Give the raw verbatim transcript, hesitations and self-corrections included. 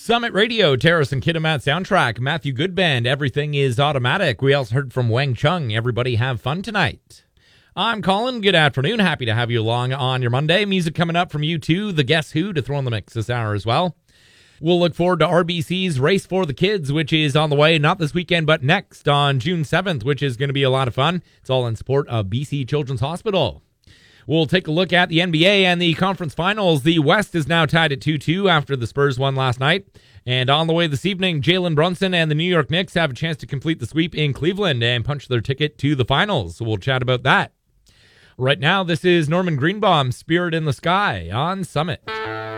Summit Radio, Terrace and Kitimat soundtrack, Matthew Goodband, Everything is Automatic. We also heard from Wang Chung, Everybody Have Fun Tonight. I'm Colin, good afternoon, happy to have you along on your Monday. Music coming up from U two, the Guess Who to throw in the mix this hour as well. We'll look forward to R B C's Race for the Kids, which is on the way, not this weekend, but next on June seventh, which is going to be a lot of fun. It's all in support of B C Children's Hospital. We'll take a look at the N B A and the conference finals. The West is now tied at two two after the Spurs won last night. And on the way this evening, Jalen Brunson and the New York Knicks have a chance to complete the sweep in Cleveland and punch their ticket to the finals. So we'll chat about that. Right now, this is Norman Greenbaum, Spirit in the Sky on Summit.